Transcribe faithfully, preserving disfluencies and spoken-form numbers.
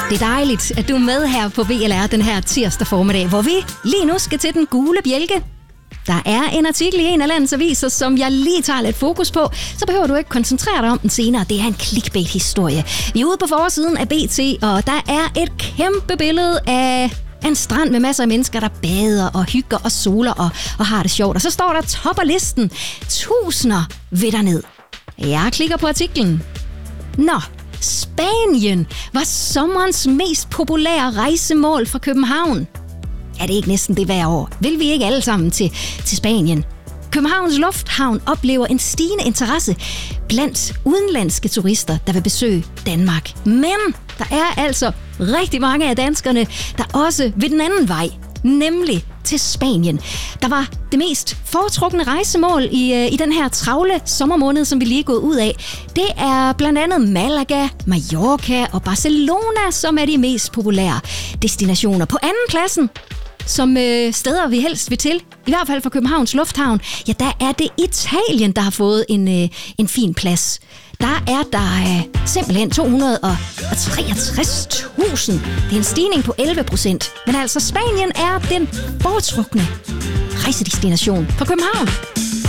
Det er dejligt, at du er med her på V L R den her tirsdag formiddag, hvor vi lige nu skal til den gule bjælke. Der er en artikel i en af landets aviser, som jeg lige tager lidt fokus på, så behøver du ikke koncentrere dig om den senere. Det er en clickbait-historie. Vi er ude på forsiden af B T, og der er et kæmpe billede af en strand med masser af mennesker, der bader og hygger og soler og, og har det sjovt. Og så står der topper listen. Tusinder vil derned. Jeg klikker på artiklen. Nå, Spanien var sommerens mest populære rejsemål fra København. Er det ikke næsten det hver år? Vil vi ikke alle sammen til, til Spanien? Københavns Lufthavn oplever en stigende interesse blandt udenlandske turister, der vil besøge Danmark. Men der er altså rigtig mange af danskerne, der også vil den anden vej, nemlig til Spanien. Der var det mest foretrukne rejsemål i, øh, i den her travle sommermåned, som vi lige er gået ud af. Det er blandt andet Malaga, Mallorca og Barcelona, som er de mest populære destinationer. På anden pladsen, som øh, steder vi helst vil til, i hvert fald for Københavns Lufthavn, ja, der er det Italien, der har fået en, øh, en fin plads. Der er der øh, simpelthen to hundrede og treogtres tusind. Det er en stigning på elleve procent. Men altså, Spanien er den foretrukne rejsedestination for København.